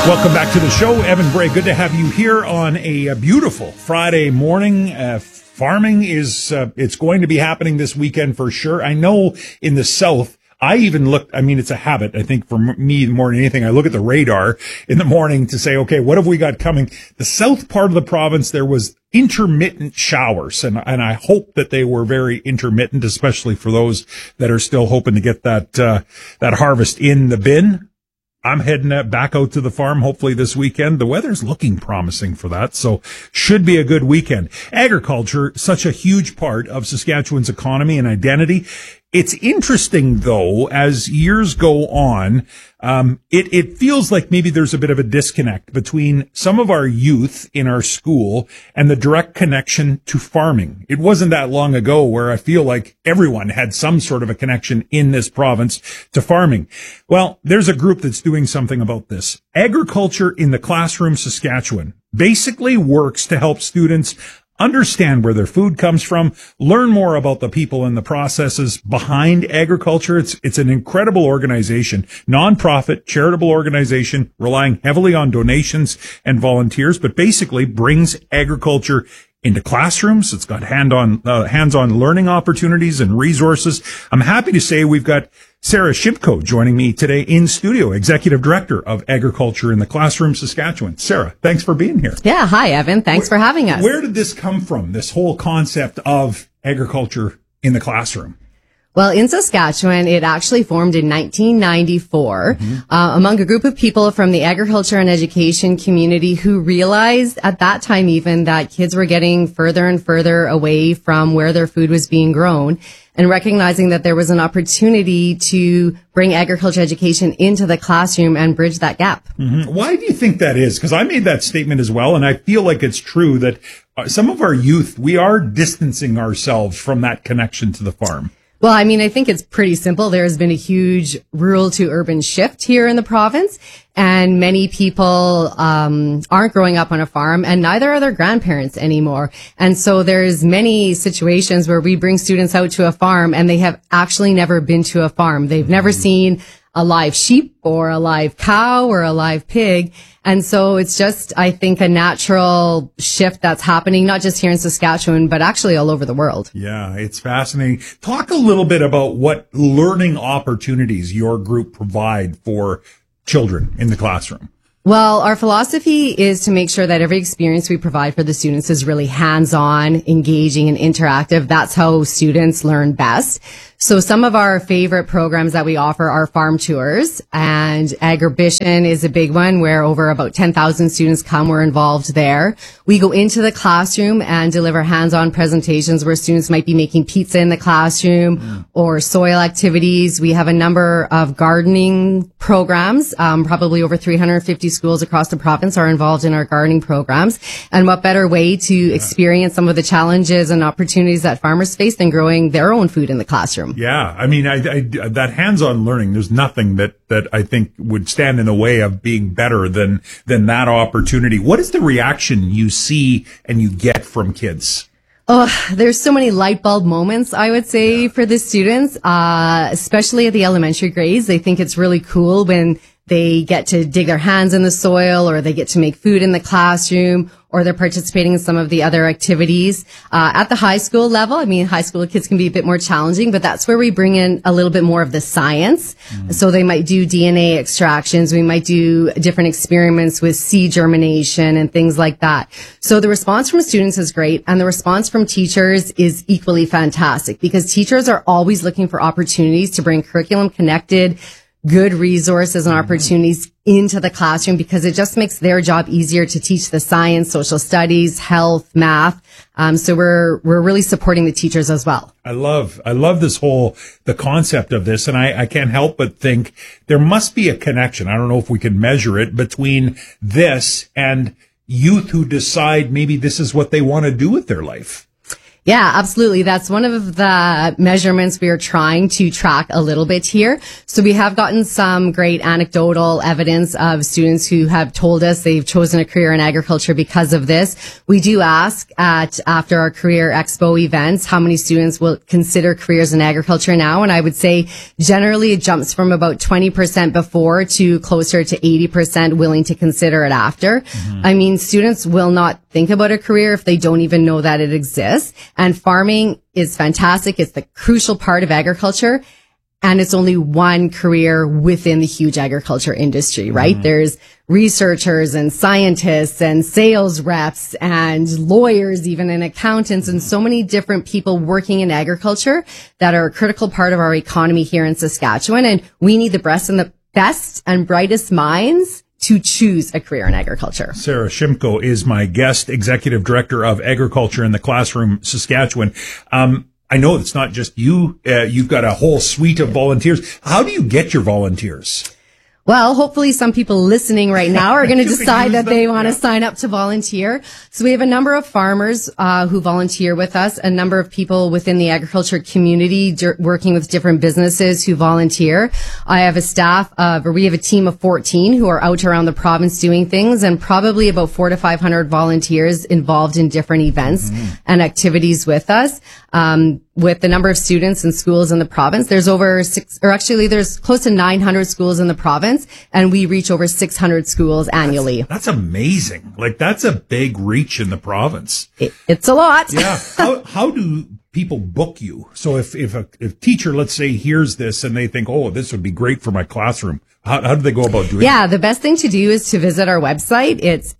Welcome back to the show. Evan Bray, good to have you here on a beautiful Friday morning. Farming is, it's going to be happening this weekend for sure. I know in the South, I even looked, I mean, it's a habit, I think, for me more than anything. I look at the radar in the morning to say, okay, what have we got coming? The south part of the province, there was intermittent showers, and I hope that they were very intermittent, especially for those that are still hoping to get that harvest in the bin. I'm heading back out to the farm, hopefully this weekend. The weather's looking promising for that, so should be a good weekend. Agriculture, such a huge part of Saskatchewan's economy and identity. It's interesting, though, as years go on, it feels like maybe there's a bit of a disconnect between some of our youth in our school and the direct connection to farming. It wasn't that long ago where I feel like everyone had some sort of a connection in this province to farming. Well, there's a group that's doing something about this. Agriculture in the Classroom Saskatchewan basically works to help students understand where their food comes from, learn more about the people and the processes behind agriculture. It's an incredible organization, nonprofit, charitable organization, relying heavily on donations and volunteers, but basically brings agriculture into classrooms. It's got hands-on learning opportunities and resources. I'm happy to say we've got Sarah Shipko joining me today in studio, Executive Director of Agriculture in the Classroom Saskatchewan. Sarah, thanks for being here. Yeah, hi, Evan. Thanks for having us. Where did this come from, this whole concept of agriculture in the classroom? Well, in Saskatchewan, it actually formed in 1994 among a group of people from the agriculture and education community who realized at that time even that kids were getting further and further away from where their food was being grown, and recognizing that there was an opportunity to bring agriculture education into the classroom and bridge that gap. Mm-hmm. Why do you think that is? Because I made that statement as well, and I feel like it's true that some of our youth, we are distancing ourselves from that connection to the farm. Well, I mean, I think it's pretty simple. There has been a huge rural to urban shift here in the province, and many people aren't growing up on a farm, and neither are their grandparents anymore. And so there's many situations where we bring students out to a farm, and they have actually never been to a farm. They've never seen a live sheep or a live cow or a live pig. And so it's just, I think, a natural shift that's happening, not just here in Saskatchewan, but actually all over the world. Yeah, it's fascinating. Talk a little bit about what learning opportunities your group provide for children in the classroom. Well, our philosophy is to make sure that every experience we provide for the students is really hands-on, engaging, and interactive. That's how students learn best. So some of our favorite programs that we offer are farm tours, and Agribition is a big one where over about 10,000 students come. We're involved there. We go into the classroom and deliver hands-on presentations where students might be making pizza in the classroom or soil activities. We have a number of gardening programs. Probably over 350 schools across the province are involved in our gardening programs. And what better way to experience some of the challenges and opportunities that farmers face than growing their own food in the classroom? Yeah, I mean, I that hands-on learning, there's nothing that I think would stand in the way of being better than that opportunity. What is the reaction you see and you get from kids? Oh, there's so many light bulb moments, I would say, for the students, especially at the elementary grades. They think it's really cool when they get to dig their hands in the soil, or they get to make food in the classroom, or they're participating in some of the other activities. At the high school level, I mean, high school kids can be a bit more challenging, but that's where we bring in a little bit more of the science. So they might do DNA extractions. We might do different experiments with seed germination and things like that. So the response from students is great, and the response from teachers is equally fantastic, because teachers are always looking for opportunities to bring curriculum connected, good resources and opportunities into the classroom, because it just makes their job easier to teach the science, social studies, health, math. So we're really supporting the teachers as well. I love the concept of this, and I can't help but think there must be a connection. I don't know if we can measure it, between this and youth who decide maybe this is what they want to do with their life. Yeah, absolutely. That's one of the measurements we are trying to track a little bit here. So we have gotten some great anecdotal evidence of students who have told us they've chosen a career in agriculture because of this. We do ask after our Career Expo events, how many students will consider careers in agriculture now. And I would say generally it jumps from about 20% before to closer to 80% willing to consider it after. Mm-hmm. I mean, students will not think about a career if they don't even know that it exists. And farming is fantastic. It's the crucial part of agriculture. And it's only one career within the huge agriculture industry, right? Mm-hmm. There's researchers and scientists and sales reps and lawyers, even, and accountants, and so many different people working in agriculture that are a critical part of our economy here in Saskatchewan. And we need the best and brightest minds to choose a career in agriculture. Sarah Shimko is my guest, Executive Director of Agriculture in the Classroom, Saskatchewan. I know it's not just you. You've got a whole suite of volunteers. How do you get your volunteers? Well, hopefully some people listening right now are going to decide that they want to sign up to volunteer. So we have a number of farmers who volunteer with us, a number of people within the agriculture community working with different businesses who volunteer. I have we have a team of 14 who are out around the province doing things, and probably about 400 to 500 volunteers involved in different events and activities with us. With the number of students and schools in the province, there's close to 900 schools in the province, and we reach over 600 schools annually. That's amazing. Like, that's a big reach in the province. It's a lot. Yeah. How do people book you? So if a teacher, let's say, hears this and they think, oh, this would be great for my classroom, how do they go about doing it? Yeah, the best thing to do is to visit our website. It's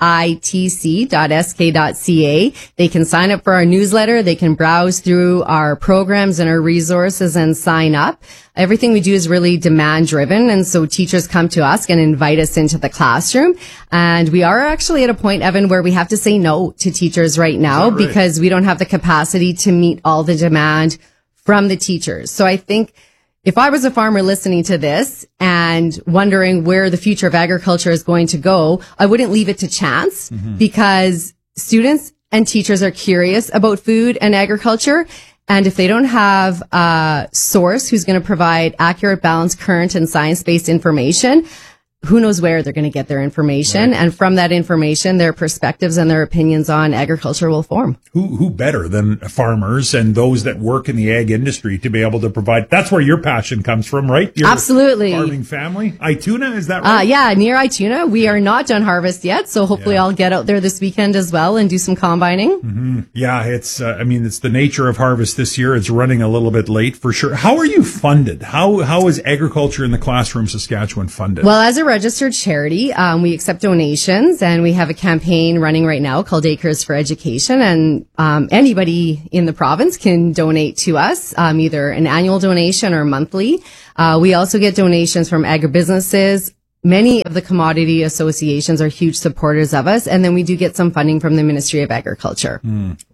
aitc.sk.ca. They can sign up for our newsletter. They can browse through our programs and our resources and sign up. Everything we do is really demand driven. And so teachers come to us and invite us into the classroom. And we are actually at a point, Evan, where we have to say no to teachers right now because we don't have the capacity to meet all the demand from the teachers. So I think if I was a farmer listening to this and wondering where the future of agriculture is going to go, I wouldn't leave it to chance because students and teachers are curious about food and agriculture. And if they don't have a source who's going to provide accurate, balanced, current, and science-based information, who knows where they're going to get their information. Right. And from that information, their perspectives and their opinions on agriculture will form. Who better than farmers and those that work in the ag industry to be able to provide? That's where your passion comes from, right? Your Absolutely. Farming family. Ituna, is that right? Yeah, near Ituna. We are not done harvest yet. So hopefully I'll get out there this weekend as well and do some combining. Mm-hmm. Yeah, it's the nature of harvest this year. It's running a little bit late for sure. How are you funded? How is Agriculture in the Classroom Saskatchewan funded? Well, as a registered charity, we accept donations, and we have a campaign running right now called Acres for Education, and anybody in the province can donate to us, either an annual donation or monthly. We also get donations from agribusinesses. Many of the commodity associations are huge supporters of us, and then we do get some funding from the Ministry of Agriculture.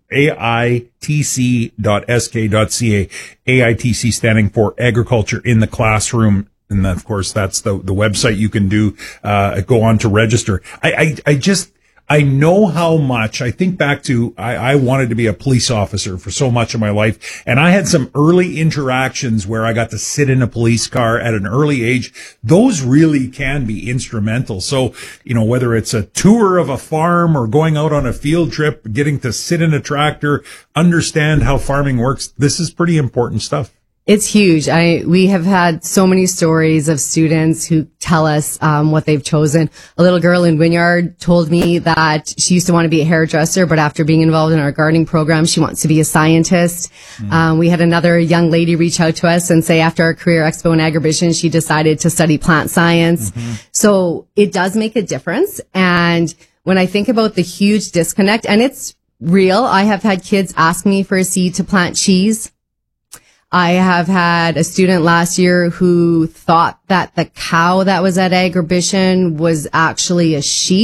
AITC.sk.ca. AITC standing for Agriculture in the Classroom. And of course, that's the website you can go on to register. I know how much, I think back to, I wanted to be a police officer for so much of my life. And I had some early interactions where I got to sit in a police car at an early age. Those really can be instrumental. So, whether it's a tour of a farm or going out on a field trip, getting to sit in a tractor, understand how farming works, this is pretty important stuff. It's huge. We have had so many stories of students who tell us what they've chosen. A little girl in Wynyard told me that she used to want to be a hairdresser, but after being involved in our gardening program, she wants to be a scientist. We had another young lady reach out to us and say after our Career Expo in Agribition, she decided to study plant science. So it does make a difference. And when I think about the huge disconnect, and it's real, I have had kids ask me for a seed to plant cheese. I have had a student last year who thought that the cow that was at Agribition was actually a sheep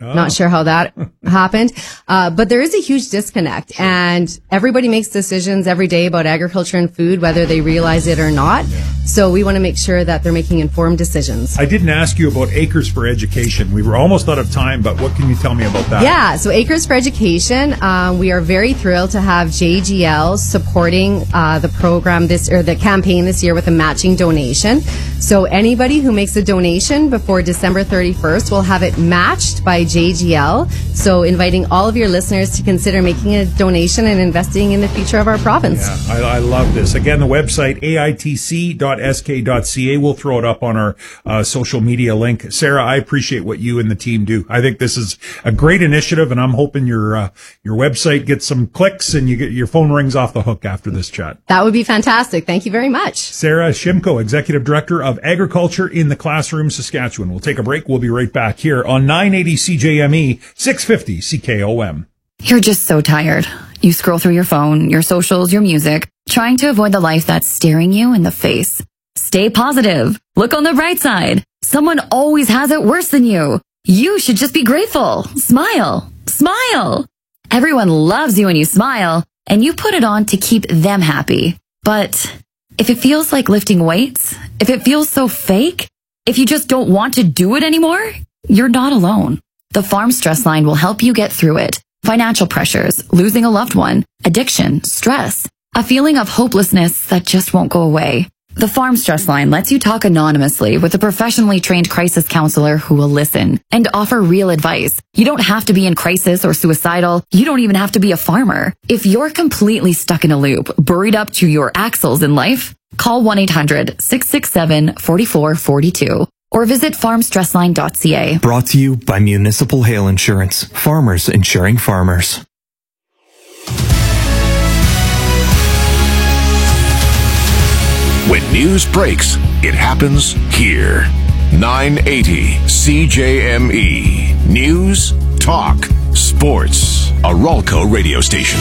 Not sure how that happened. But there is a huge disconnect, and everybody makes decisions every day about agriculture and food, whether they realize it or not. So we want to make sure that they're making informed decisions. I didn't ask you about Acres for Education. We were almost out of time, but what can you tell me about that? Yeah, so Acres for Education, we are very thrilled to have JGL supporting the program the campaign this year with a matching donation. So anybody who makes a donation before December 31st will have it matched by JGL. So inviting all of your listeners to consider making a donation and investing in the future of our province. Yeah, I love this. Again, the website, aitc.sk.ca. We'll throw it up on our social media link. Sarah, I appreciate what you and the team do. I think this is a great initiative, and I'm hoping your website gets some clicks and your phone rings off the hook after this chat. That would be fantastic. Thank you very much. Sarah Shimko, Executive Director of Agriculture in the Classroom, Saskatchewan. We'll take a break. We'll be right back here on 980 CJME, 650 CKOM. You're just so tired. You scroll through your phone, your socials, your music, trying to avoid the life that's staring you in the face. Stay positive. Look on the bright side. Someone always has it worse than you. You should just be grateful. Smile. Smile. Everyone loves you when you smile, and you put it on to keep them happy. But if it feels like lifting weights, if it feels so fake, if you just don't want to do it anymore, you're not alone. The Farm Stress Line will help you get through it. Financial pressures, losing a loved one, addiction, stress, a feeling of hopelessness that just won't go away. The Farm Stress Line lets you talk anonymously with a professionally trained crisis counselor who will listen and offer real advice. You don't have to be in crisis or suicidal. You don't even have to be a farmer. If you're completely stuck in a loop, buried up to your axles in life, call 1-800-667-4442 or visit farmstressline.ca. Brought to you by Municipal Hail Insurance. Farmers insuring farmers. When news breaks, it happens here. 980 CJME. News, talk, sports. A Ralco radio station.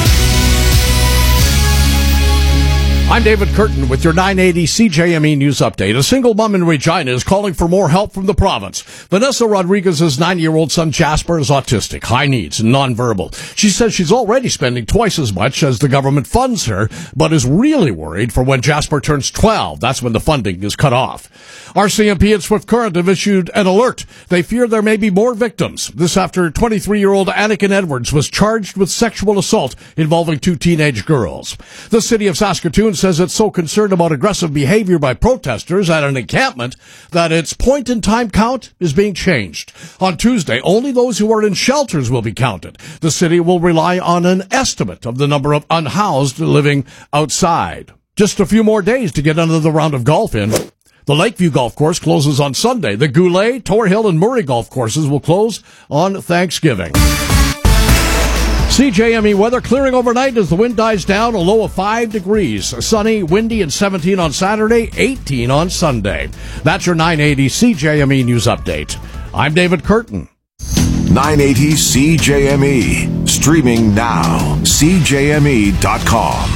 I'm David Curtin with your 980 CJME News Update. A single mom in Regina is calling for more help from the province. Vanessa Rodriguez's 9-year-old son Jasper is autistic, high needs, and nonverbal. She says she's already spending twice as much as the government funds her, but is really worried for when Jasper turns 12. That's when the funding is cut off. RCMP and Swift Current have issued an alert. They fear there may be more victims. This after 23-year-old Anakin Edwards was charged with sexual assault involving 2 teenage girls. The city of Saskatoon says it's so concerned about aggressive behavior by protesters at an encampment that its point-in-time count is being changed. On Tuesday, only those who are in shelters will be counted. The city will rely on an estimate of the number of unhoused living outside. Just a few more days to get another round of golf in. The Lakeview Golf Course closes on Sunday. The Goulet, Tor Hill, and Murray Golf Courses will close on Thanksgiving. CJME weather clearing overnight as the wind dies down, a low of 5 degrees. Sunny, windy, and 17 on Saturday, 18 on Sunday. That's your 980 CJME News Update. I'm David Curtin. 980 CJME. Streaming now. CJME.com.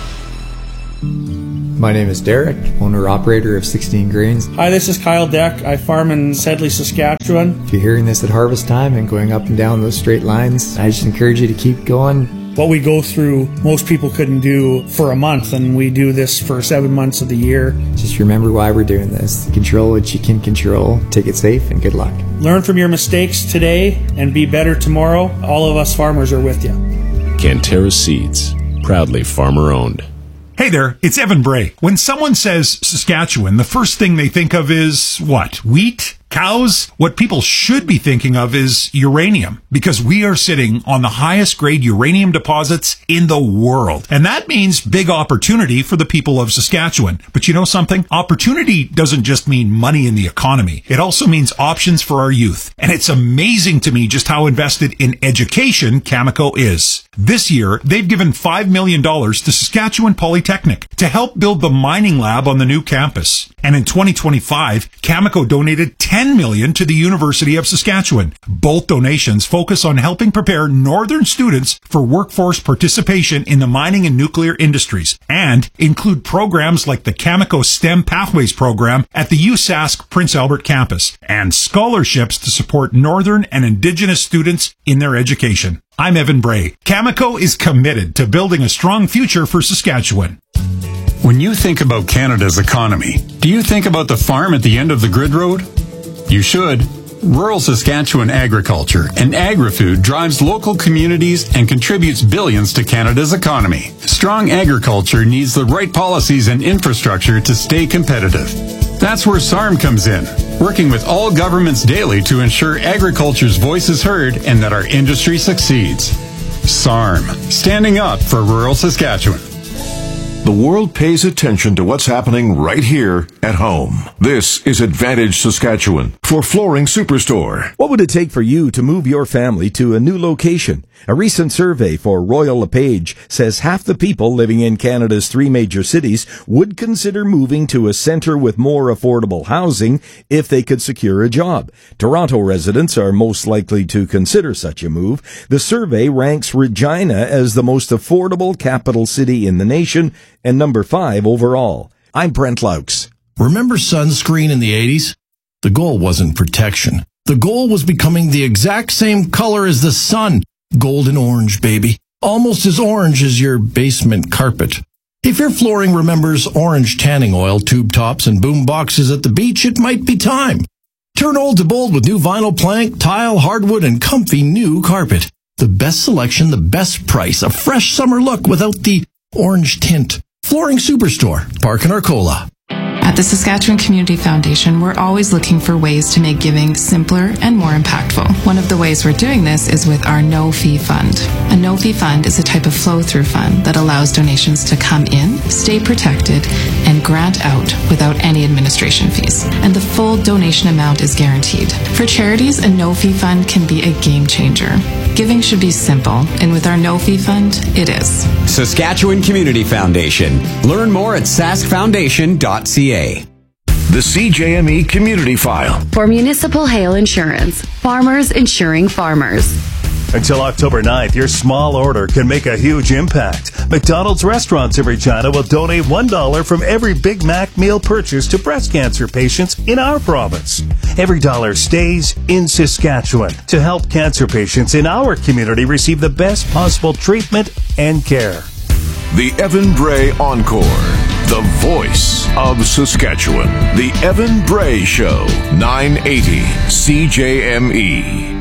My name is Derek, owner-operator of 16 Grains. Hi, this is Kyle Deck. I farm in Sedley, Saskatchewan. If you're hearing this at harvest time and going up and down those straight lines, I just encourage you to keep going. What we go through, most people couldn't do for a month, and we do this for 7 months of the year. Just remember why we're doing this. Control what you can control. Take it safe, and good luck. Learn from your mistakes today and be better tomorrow. All of us farmers are with you. Canterra Seeds, proudly farmer-owned. Hey there, it's Evan Bray. When someone says Saskatchewan, the first thing they think of is what? Wheat? Cows? What people should be thinking of is uranium, because we are sitting on the highest grade uranium deposits in the world. And that means big opportunity for the people of Saskatchewan. But you know something? Opportunity doesn't just mean money in the economy. It also means options for our youth. And it's amazing to me just how invested in education Cameco is. This year, they've given $5 million to Saskatchewan Polytechnic to help build the mining lab on the new campus. And in 2025, Cameco donated $10 $10 million to the University of Saskatchewan. Both donations focus on helping prepare northern students for workforce participation in the mining and nuclear industries, and include programs like the Cameco STEM Pathways program at the USask Prince Albert campus, and scholarships to support northern and Indigenous students in their education. I'm Evan Bray. Cameco is committed to building a strong future for Saskatchewan. When you think about Canada's economy, do you think about the farm at the end of the grid road? You should. Rural Saskatchewan agriculture and agri-food drives local communities and contributes billions to Canada's economy. Strong agriculture needs the right policies and infrastructure to stay competitive. That's where SARM comes in, working with all governments daily to ensure agriculture's voice is heard and that our industry succeeds. SARM, standing up for rural Saskatchewan. The world pays attention to what's happening right here at home. This is Advantage Saskatchewan for Flooring Superstore. What would it take for you to move your family to a new location? A recent survey for Royal LePage says half the people living in Canada's 3 major cities would consider moving to a centre with more affordable housing if they could secure a job. Toronto residents are most likely to consider such a move. The survey ranks Regina as the most affordable capital city in the nation and number 5 overall. I'm Brent Laux. Remember sunscreen in the 80s? The goal wasn't protection. The goal was becoming the exact same color as the sun. Golden orange, baby. Almost as orange as your basement carpet. If your flooring remembers orange tanning oil, tube tops, and boom boxes at the beach, it might be time. Turn old to bold with new vinyl plank, tile, hardwood, and comfy new carpet. The best selection, the best price, a fresh summer look without the orange tint. Flooring Superstore, Park and Arcola. At the Saskatchewan Community Foundation, we're always looking for ways to make giving simpler and more impactful. One of the ways we're doing this is with our no-fee fund. A no-fee fund is a type of flow-through fund that allows donations to come in, stay protected, and grant out without any administration fees. And the full donation amount is guaranteed. For charities, a no-fee fund can be a game changer. Giving should be simple, and with our no-fee fund, it is. Saskatchewan Community Foundation. Learn more at saskfoundation.ca. The CJME Community File. For municipal hail insurance, farmers insuring farmers. Until October 9th, your small order can make a huge impact. McDonald's restaurants in Regina will donate $1 from every Big Mac meal purchase to breast cancer patients in our province. Every dollar stays in Saskatchewan to help cancer patients in our community receive the best possible treatment and care. The Evan Bray Encore. The voice of Saskatchewan. The Evan Bray Show. 980 CJME.